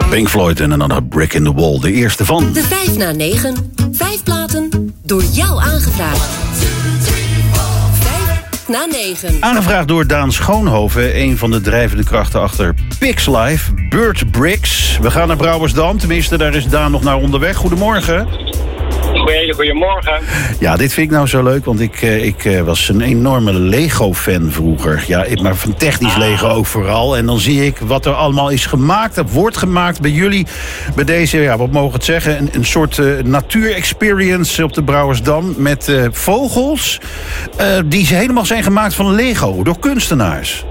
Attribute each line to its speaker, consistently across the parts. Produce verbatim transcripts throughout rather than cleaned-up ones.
Speaker 1: Pink Floyd en Another Brick in the Wall. De eerste van...
Speaker 2: De vijf na negen. Vijf platen door jou aangevraagd. Vijf na negen.
Speaker 1: Aangevraagd door Daan Schoonhoven, een van de drijvende krachten achter Pix Live, Burt Briggs. We gaan naar Brouwersdam, tenminste daar is Daan nog naar onderweg. Goedemorgen.
Speaker 3: Hele goedemorgen.
Speaker 1: Ja, dit vind ik nou zo leuk, want ik, ik uh, was een enorme Lego-fan vroeger. Ja, maar van technisch ah. Lego ook vooral. En dan zie ik wat er allemaal is gemaakt, dat wordt gemaakt bij jullie. Bij deze, ja, wat mogen we het zeggen, een, een soort uh, natuur-experience op de Brouwersdam met uh, vogels. Uh, die helemaal zijn gemaakt van Lego, door kunstenaars.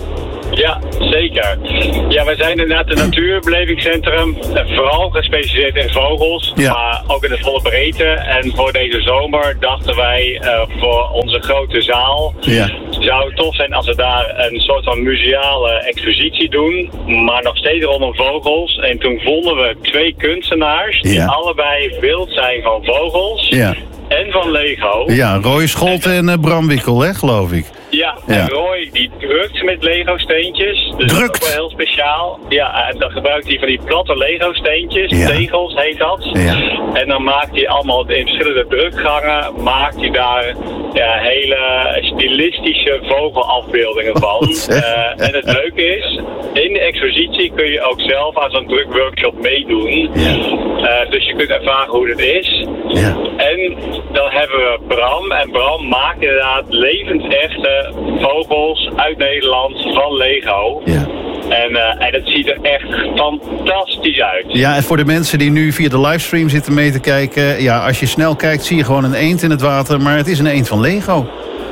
Speaker 3: Ja, zeker. Ja, wij zijn inderdaad een natuurbelevingscentrum. Vooral gespecialiseerd in vogels, ja. Maar ook in de volle breedte. En voor deze zomer dachten wij uh, voor onze grote zaal... Ja. Zou het tof zijn als we daar een soort van museale expositie doen. Maar nog steeds rondom vogels. En toen vonden we twee kunstenaars die ja. allebei beeld zijn van vogels. Ja. En van Lego.
Speaker 1: Ja, Roy Scholten en uh, Bram Wikkel, hè, geloof ik.
Speaker 3: Ja, en ja. Roy die drukt met Lego-steentjes. Dus drukt? Dat is ook wel heel speciaal. Ja, en dan gebruikt hij van die platte Lego-steentjes. Ja. Tegels heet dat. Ja. En dan maakt hij allemaal in verschillende drukgangen... maakt hij daar ja, hele stilistische vogelafbeeldingen van. Uh, en het leuke is... in de expositie kun je ook zelf aan zo'n drukworkshop meedoen. Ja. Uh, dus je kunt ervaren hoe het is. Ja. En dan hebben we Bram. En Bram maakt inderdaad levensechte vogels uit Nederland van Lego. Ja. En, uh, en het ziet er echt fantastisch uit. Ja, en voor de mensen die nu via de livestream zitten mee te kijken... ja, als je snel kijkt zie je gewoon een eend in het water... maar het is een eend van Lego.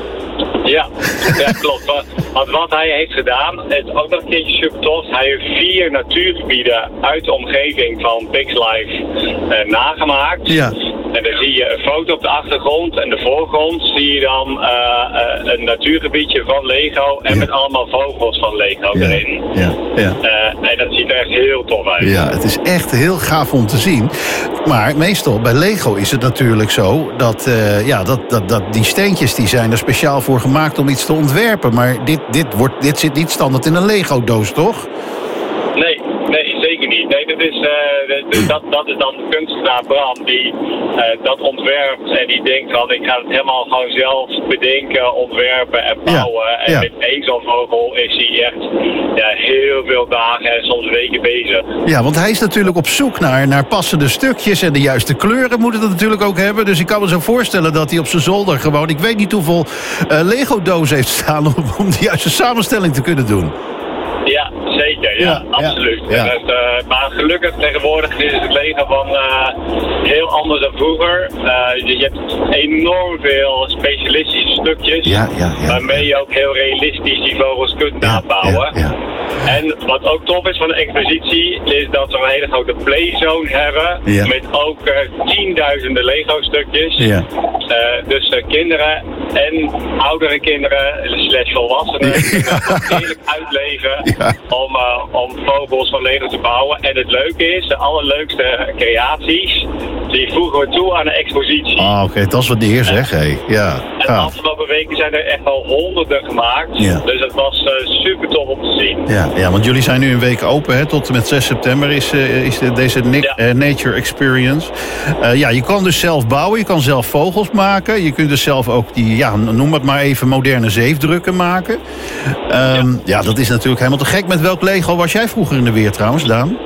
Speaker 3: Ja, ja klopt. Want wat hij heeft gedaan, het is ook nog een keertje super tof. Hij heeft vier natuurgebieden uit de omgeving van Pix Live uh, nagemaakt. Ja. En dan zie je een foto op de achtergrond en de voorgrond zie je dan uh, uh, een natuurgebiedje van Lego en ja. met allemaal vogels van Lego ja. erin. Ja. Ja. Uh, en dat ziet er echt heel tof uit. Ja, het is echt heel gaaf om te zien. Maar meestal bij Lego is het natuurlijk zo dat, uh, ja, dat, dat, dat die steentjes die zijn er speciaal voor gemaakt om iets te ontwerpen. Maar dit, dit, wordt, dit zit niet standaard in een Lego-doos, toch? Nee, nee, zeker niet. Nee, dat is, uh, de, dat, dat is dan de kunstenaar Bram die uh, dat ontwerpt en die denkt van ik ga het helemaal gewoon zelf bedenken, ontwerpen en bouwen. Ja, en ja. met één zo'n vogel is hij echt ja, heel veel dagen en soms weken bezig. Ja, want hij is natuurlijk op zoek naar, naar passende stukjes en de juiste kleuren moet het natuurlijk ook hebben. Dus ik kan me zo voorstellen dat hij op zijn zolder gewoon, ik weet niet hoeveel uh, Lego-dozen heeft staan om, om de juiste samenstelling te kunnen doen. Ja, zeker. Ja, ja absoluut. Ja. Ja. Dat, uh, maar gelukkig tegenwoordig is het Lego van uh, heel anders dan vroeger. Uh, je hebt enorm veel specialistische stukjes. Ja, ja, ja, waarmee je ook heel realistisch die vogels kunt nabouwen. Ja, ja. En wat ook tof is van de expositie is dat we een hele grote playzone hebben. Ja. Met ook uh, tienduizenden Lego stukjes. Ja. Uh, dus uh, kinderen en oudere kinderen slash volwassenen ja. kunnen heerlijk uitleven. Ja. Om, uh, om vogels van Lego te bouwen. En het leuke is, de allerleukste creaties, die voegen we toe aan de expositie. Ah, oké, okay. Dat is wat de heer zegt, hé. Ja. En de afgelopen weken zijn er echt al honderden gemaakt. Ja. Dus het was uh, super tof om te zien. Ja, ja, want jullie zijn nu een week open, hè? Tot en met zes september is, uh, is de, deze ja. uh, Nature Experience. Uh, ja, je kan dus zelf bouwen, je kan zelf vogels maken. Je kunt dus zelf ook die, ja, noem het maar even, moderne zeefdrukken maken. Um, ja. ja, dat is natuurlijk helemaal te gek. Met welk Lego was jij vroeger in de weer trouwens, Daan?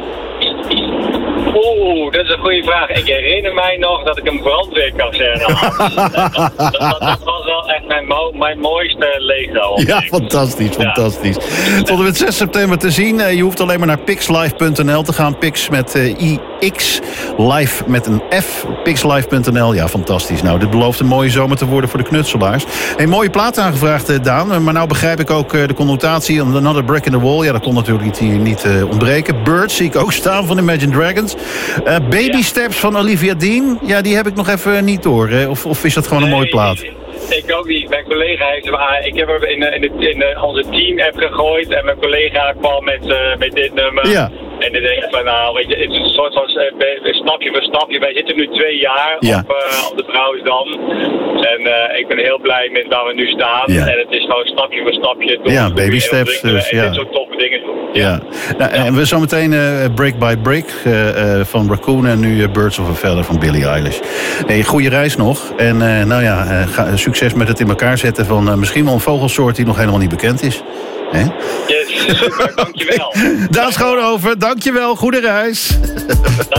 Speaker 3: Oeh, dat is een goede vraag. Ik herinner mij nog dat ik een brandweerkazerne had. dat, dat, dat, dat was wel echt mijn, mo- mijn mooiste Lego. Ja, fantastisch, fantastisch. Ja. Tot en met zes september te zien. Uh, je hoeft alleen maar naar pixlive punt n l te gaan. Pix met uh, I X, live met een F. pixlive punt n l, ja, fantastisch. Nou, dit belooft een mooie zomer te worden voor de knutselaars. Een mooie plaat aangevraagd, uh, Daan. Uh, maar nou begrijp ik ook uh, de connotatie. Another Brick in the Wall. Ja, dat kon natuurlijk niet, hier niet uh, ontbreken. Birds zie ik ook staan van Imagine Dragons. Uh, Baby ja. Steps van Olivia Dean. Ja, die heb ik nog even niet door. Hè? Of, of is dat gewoon nee, een mooie plaat? Ik ook niet. Mijn collega heeft hem aan. Ik heb hem in, in, de, in de, onze team-app gegooid. En mijn collega kwam met, uh, met dit nummer. Ja. En dan denk ik van, nou, weet je, het is een soort van uh, stapje voor stapje. Wij zitten nu twee jaar ja. op, uh, op de Brouwersdam. En uh, ik ben heel blij met waar we nu staan. Ja. En het is gewoon stapje voor stapje.
Speaker 1: Ja, baby steps.
Speaker 3: En,
Speaker 1: dus,
Speaker 3: en
Speaker 1: ja.
Speaker 3: dit soort toffe dingen doen.
Speaker 1: Ja. Ja. Nou, en we zometeen uh, Brick by Brick uh, uh, van Raccoon en nu uh, Birds of a Feather van Billie Eilish. Hey, goede reis nog. En uh, nou ja, uh, ga, succes met het in elkaar zetten van uh, misschien wel een vogelsoort die nog helemaal niet bekend is. He?
Speaker 3: Yes, super, dankjewel.
Speaker 1: Daan Schoonhoven, dankjewel. Goede reis.